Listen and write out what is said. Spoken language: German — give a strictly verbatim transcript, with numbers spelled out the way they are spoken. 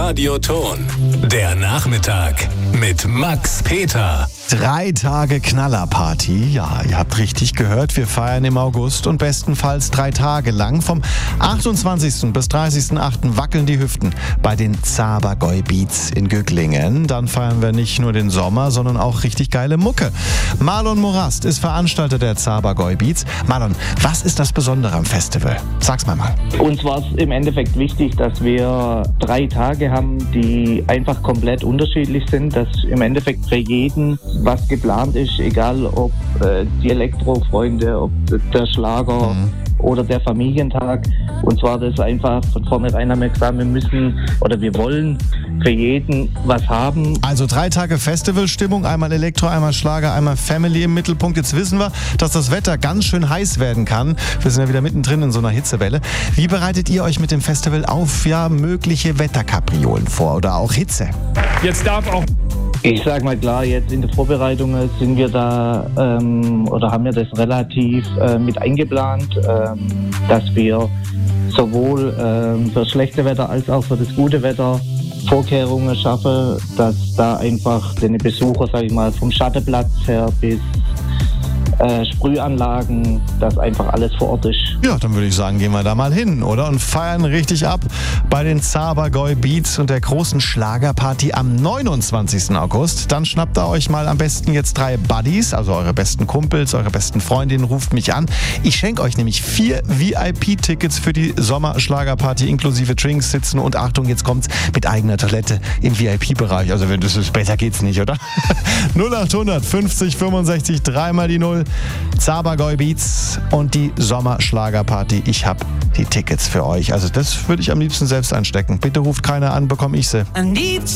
Radioton. Der Nachmittag mit Max Peter. Drei Tage Knallerparty. Ja, ihr habt richtig gehört. Wir feiern im August und bestenfalls drei Tage lang. Vom achtundzwanzigsten bis dreißigsten achten wackeln die Hüften bei den Zabergäu Beats in Gücklingen. Dann feiern wir nicht nur den Sommer, sondern auch richtig geile Mucke. Marlon Morast ist Veranstalter der Zabergäu Beats. Marlon, was ist das Besondere am Festival? Sag's mal mal. Uns war es im Endeffekt wichtig, dass wir drei Tage haben, die einfach komplett unterschiedlich sind, dass im Endeffekt für jeden was geplant ist, egal ob äh, die Elektrofreunde, ob der Schlager mhm. oder der Familientag. Und zwar das einfach von vornherein haben wir gesagt, wir müssen oder wir wollen für jeden was haben. Also drei Tage Festivalstimmung, einmal Elektro, einmal Schlager, einmal Family im Mittelpunkt. Jetzt wissen wir, dass das Wetter ganz schön heiß werden kann. Wir sind ja wieder mittendrin in so einer Hitzewelle. Wie bereitet ihr euch mit dem Festival auf ja mögliche Wetterkapriolen vor oder auch Hitze? Jetzt darf auch Ich sag mal klar, jetzt in der Vorbereitung sind wir da ähm, oder haben wir das relativ äh, mit eingeplant, ähm, dass wir sowohl ähm, für das schlechte Wetter als auch für das gute Wetter Vorkehrungen schaffen, dass da einfach den Besucher, sag ich mal, vom Schattenplatz her bis Äh, Sprühanlagen, dass einfach alles vor Ort ist. Ja, dann würde ich sagen, gehen wir da mal hin, oder? Und feiern richtig ab bei den Zabergäu Beats und der großen Schlagerparty am neunundzwanzigsten August. Dann schnappt ihr euch mal am besten jetzt drei Buddies, also eure besten Kumpels, eure besten Freundinnen, ruft mich an. Ich schenke euch nämlich vier V I P-Tickets für die Sommerschlagerparty inklusive Drinks, Sitzen und Achtung, jetzt kommt's mit eigener Toilette im V I P-Bereich. Also wenn das ist, besser geht's nicht, oder? null achthundert fünfzig fünfundsechzig, dreimal die Null. Zabergäu Beats und die Sommerschlagerparty. Ich habe die Tickets für euch. Also das würde ich am liebsten selbst einstecken. Bitte ruft keiner an, bekomme ich sie.